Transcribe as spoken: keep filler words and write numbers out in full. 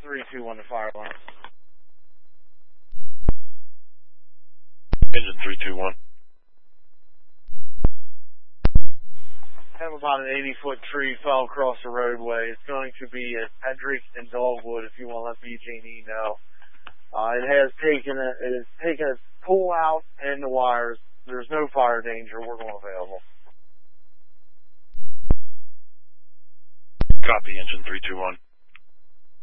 three two one to fire line. Engine three two one. Have about an eighty foot tree fell across the roadway. It's going to be at Hedrick and Dogwood if you want to let B G and E know. Uh, it has taken a, it has taken a pull out and the wires. There's no fire danger. We're going available. Copy, engine three two one.